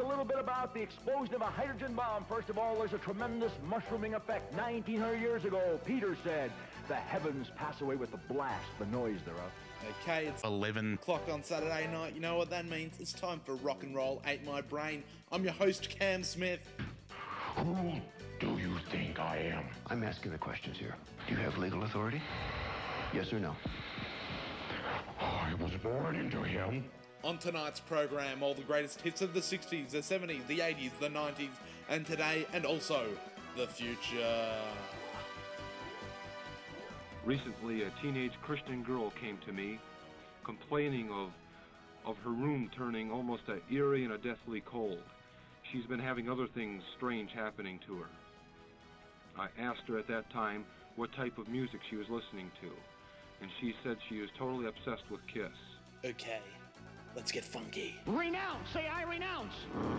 little bit about the explosion of a hydrogen bomb. First of all, there's a tremendous mushrooming effect. 1900 years ago, Peter said, the heavens pass away with the blast, the noise thereof. Okay, it's 11 o'clock on Saturday night. You know what that means? It's time for Rock and Roll Ate My Brain. I'm your host, Cam Smith. Who do you think I am? I'm asking the questions here. Do you have legal authority? Yes or no? I was born into him. On tonight's program, all the greatest hits of the 60s, the 70s, the 80s, the 90s, and today, and also the future. Recently, a teenage Christian girl came to me, complaining of her room turning almost eerie and deathly cold. She's been having other things strange happening to her. I asked her at that time what type of music she was listening to, and she said she was totally obsessed with Kiss. Okay, let's get funky. Renounce! Say I renounce!